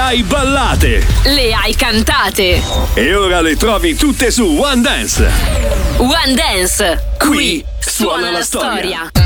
hai ballate, le hai cantate e ora le trovi tutte su One Dance. One Dance, qui Suona la storia.